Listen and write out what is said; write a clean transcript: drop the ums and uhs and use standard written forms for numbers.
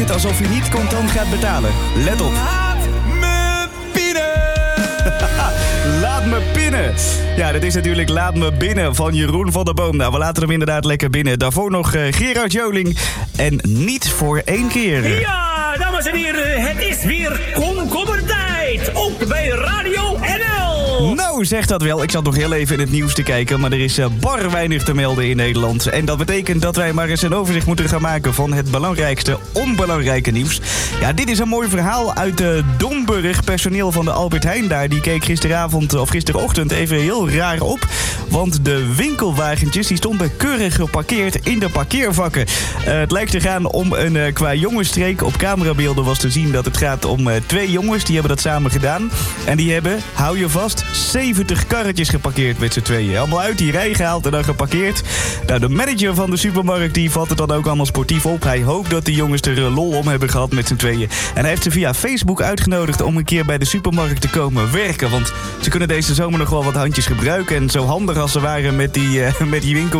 Het alsof je niet contant gaat betalen. Let op. Laat me binnen! Laat me pinnen. Ja, dat is natuurlijk Laat me binnen van Jeroen van der Boom. Nou, we laten hem inderdaad lekker binnen. Daarvoor nog Gerard Joling. En niet voor één keer. Ja, dames en heren, het is weer komkommertijd. Ook bij Radio NL. Nou, zeg dat wel. Ik zat nog heel even in het nieuws te kijken, maar er is bar weinig te melden in Nederland. En dat betekent dat wij maar eens een overzicht moeten gaan maken van het belangrijkste onbelangrijke nieuws. Ja, dit is een mooi verhaal uit Domburg. Personeel van de Albert Heijn daar, die keek gisterochtend even heel raar op. Want de winkelwagentjes die stonden keurig geparkeerd in de parkeervakken. Het lijkt te gaan om een qua jongensstreek. Op camerabeelden was te zien dat het gaat om 2 jongens. Die hebben dat samen gedaan. En die hebben, hou je vast, 70 karretjes geparkeerd met z'n tweeën. Allemaal uit die rij gehaald en dan geparkeerd. Nou, de manager van de supermarkt die vat het dan ook allemaal sportief op. Hij hoopt dat die jongens er lol om hebben gehad met z'n tweeën. En hij heeft ze via Facebook uitgenodigd om een keer bij de supermarkt te komen werken. Want ze kunnen deze zomer nog wel wat handjes gebruiken. En zo handig als ze waren met die winkel.